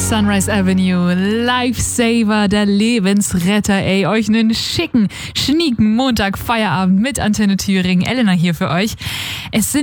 Sunrise Avenue, Lifesaver, der Lebensretter, ey. Euch einen schicken, schnieken Montag Feierabend mit Antenne Thüringen. Elena hier für euch. Es sind